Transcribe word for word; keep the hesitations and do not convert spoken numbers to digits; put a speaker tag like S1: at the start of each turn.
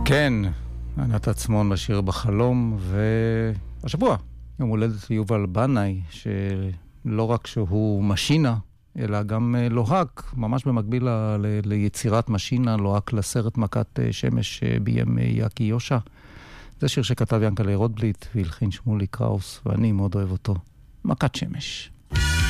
S1: כן, ענת עצמון בשיר בחלום, והשבוע יום הולדת ליובל בנאי, שלא רק שהוא משינה, אלא גם לוהק, ממש במקביל ל- ל- ליצירת משינה, לוהק לסרט מכת שמש ביים יאקי יושע. זה שיר שכתב ינקלה רוטבליט והלחין שמולי קראוס, ואני מאוד אוהב אותו. מכת שמש.